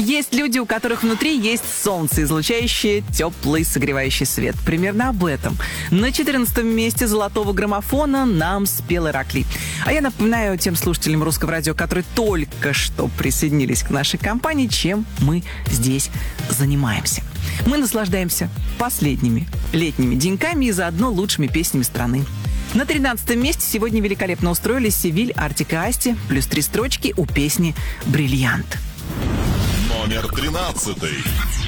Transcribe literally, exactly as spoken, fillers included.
Есть люди, у которых внутри есть солнце, излучающее теплый согревающий свет. Примерно об этом. На четырнадцатом месте золотого граммофона нам спел Иракли. А я напоминаю тем слушателям Русского радио, которые только что присоединились к нашей компании, чем мы здесь занимаемся. Мы наслаждаемся последними летними деньками и заодно лучшими песнями страны. На тринадцатом месте сегодня великолепно устроились Севиль, Артик и Асти, плюс три строчки у песни «Бриллиант». Номер тринадцатый.